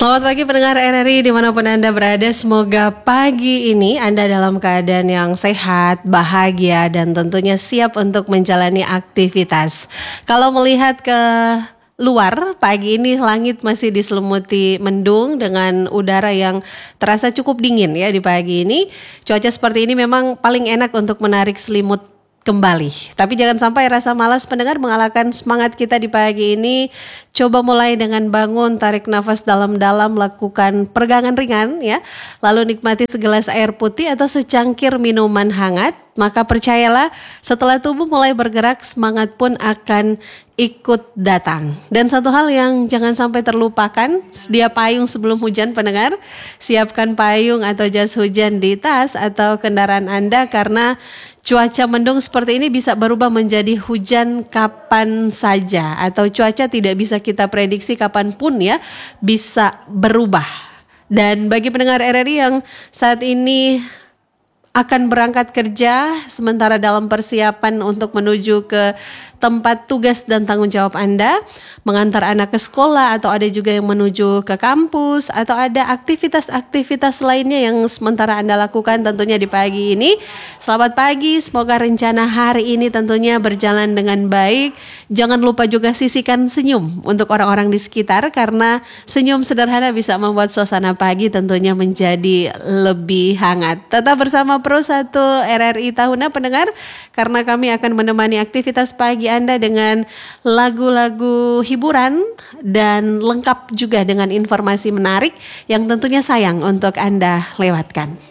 Selamat pagi pendengar RRI dimanapun Anda berada. Semoga pagi ini Anda dalam keadaan yang sehat, bahagia, dan tentunya siap untuk menjalani aktivitas. Kalau melihat ke luar, pagi ini langit masih diselimuti mendung dengan udara yang terasa cukup dingin ya di pagi ini. Cuaca seperti ini memang paling enak untuk menarik selimut kembali. Tapi jangan sampai rasa malas pendengar mengalahkan semangat kita di pagi ini. Coba mulai dengan bangun, tarik nafas dalam-dalam, lakukan peregangan ringan ya. Lalu nikmati segelas air putih atau secangkir minuman hangat. Maka percayalah, setelah tubuh mulai bergerak, semangat pun akan ikut datang. Dan satu hal yang jangan sampai terlupakan, sedia payung sebelum hujan pendengar. Siapkan payung atau jas hujan di tas atau kendaraan Anda karena cuaca mendung seperti ini bisa berubah menjadi hujan kapan saja. Atau cuaca tidak bisa kita prediksi kapanpun ya, bisa berubah. Dan bagi pendengar RRI yang saat ini akan berangkat kerja sementara dalam persiapan untuk menuju ke tempat tugas dan tanggung jawab Anda, mengantar anak ke sekolah atau ada juga yang menuju ke kampus atau ada aktivitas-aktivitas lainnya yang sementara Anda lakukan tentunya di pagi ini. Selamat pagi, semoga rencana hari ini tentunya berjalan dengan baik. Jangan lupa juga sisihkan senyum untuk orang-orang di sekitar karena senyum sederhana bisa membuat suasana pagi tentunya menjadi lebih hangat. Tetap bersama Pro 1 RRI Tahuna pendengar karena kami akan menemani aktivitas pagi Anda dengan lagu-lagu hiburan dan lengkap juga dengan informasi menarik yang tentunya sayang untuk Anda lewatkan.